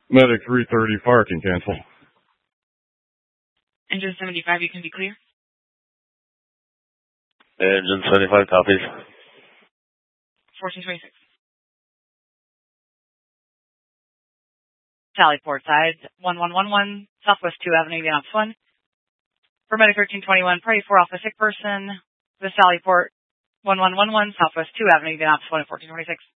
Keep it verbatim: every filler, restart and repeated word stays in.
Medic three thirty, fire can cancel. Engine seventy-five, you can be clear. Engine seventy-five, copies. fourteen twenty-six. Sally port side, one one one one, Southwest two Avenue, Unit one. For Medic thirteen twenty-one, party four Alpha sick person, the Sally port, one one one one, Southwest two Avenue, Unit one, fourteen twenty-six.